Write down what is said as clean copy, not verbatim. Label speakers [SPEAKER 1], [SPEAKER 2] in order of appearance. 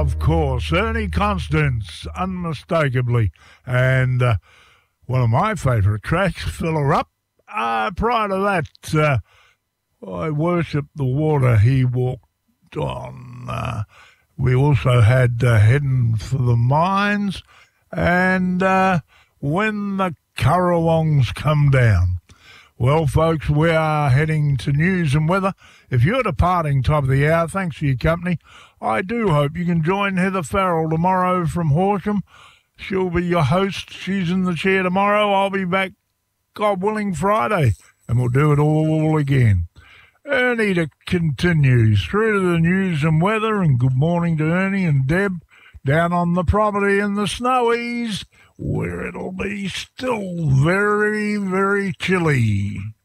[SPEAKER 1] Of course, Ernie Constance, unmistakably. And one of my favourite tracks, Fill Her Up. Prior to that, I Worship the Water he walked on. We also had Heading for the Mines and When the Currawongs Come Down. Well, folks, we are heading to news and weather. If you're departing top of the hour, thanks for your company. I do hope you can join Heather Farrell tomorrow from Horsham. She'll be your host. She's in the chair tomorrow. I'll be back, God willing, Friday, and we'll do it all again. Ernie continues through to the news and weather, and good morning to Ernie and Deb down on the property in the Snowies, where it'll be still very, very chilly.